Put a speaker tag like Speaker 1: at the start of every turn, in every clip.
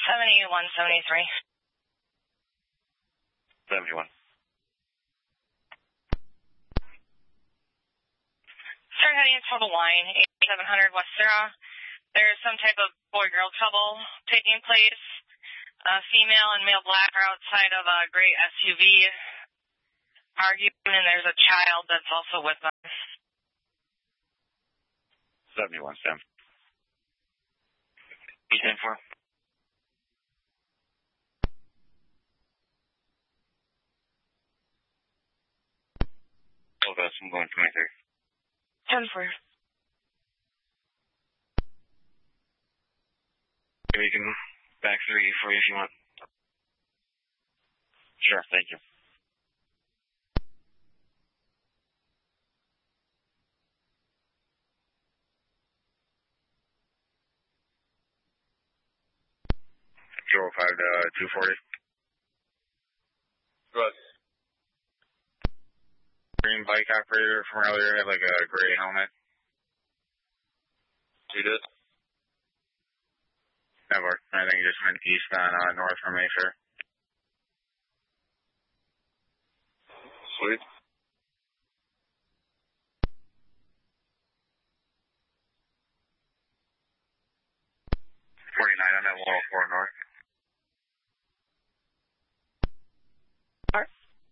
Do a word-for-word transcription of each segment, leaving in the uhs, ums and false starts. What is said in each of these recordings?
Speaker 1: seventy-one seventy-three.
Speaker 2: seventy-one.
Speaker 1: Start heading for the line, eighty-seven hundred West Sarah. There's some type of boy-girl trouble taking place. A female and male black are outside of a gray S U V arguing, and there's a child that's also with them.
Speaker 2: seventy-one, Sam. eight ten four. Oh, that's I'm going twenty-three.
Speaker 1: ten four.
Speaker 2: We can back three for you if you want. Sure, thank you. zero five to two forty.
Speaker 3: Good.
Speaker 2: Green bike operator from earlier had like a gray helmet.
Speaker 3: You did?
Speaker 2: Never. I think he just went east on uh, north from Mayfair.
Speaker 3: Sweet.
Speaker 2: forty-nine on that wall four north.
Speaker 1: Alright.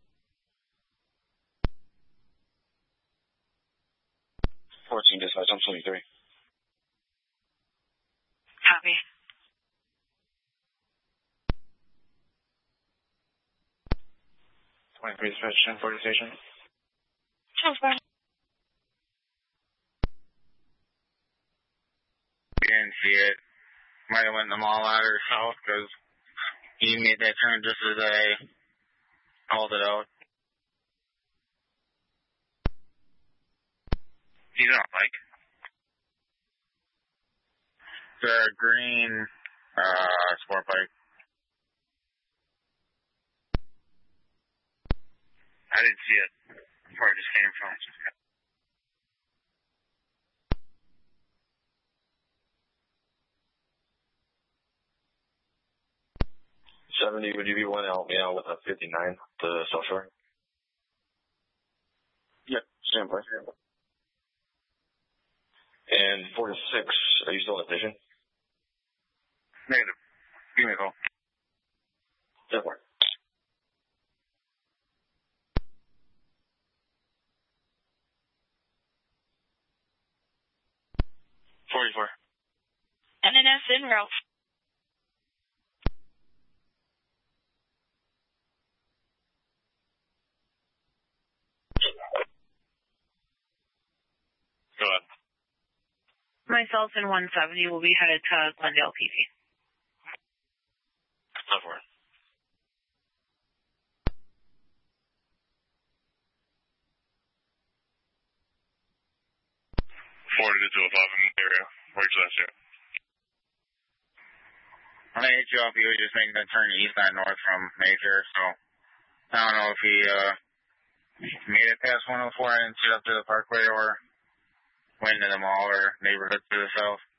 Speaker 2: fourteen dispatch, I'm twenty-three.
Speaker 1: Copy.
Speaker 2: twenty-three dispatch, ten forty station.
Speaker 1: Transfer.
Speaker 2: We didn't see it. Might have went in the mall out or south because he made that turn just as I called it out. He's on a bike. It's a green uh, sport bike. I didn't see it where it just came from.
Speaker 3: seventy, would you be willing to help me out with a fifty-nine to South Shore?
Speaker 2: Yep, stand by.
Speaker 3: And forty-six, are you still in vision?
Speaker 2: Negative. Give me a call.
Speaker 3: Definitely.
Speaker 2: forty-four.
Speaker 1: N N S en route.
Speaker 2: Go ahead.
Speaker 1: Myself and one seventy will be headed to Glendale P P.
Speaker 2: Go for it. forty to two o'clock in the area. Where's last year? When I hit you up, he was just making that turn east, not north from Mayfair, so I don't know if he uh, made it past one oh four and sit up to the parkway or went into the mall or neighborhood to the south.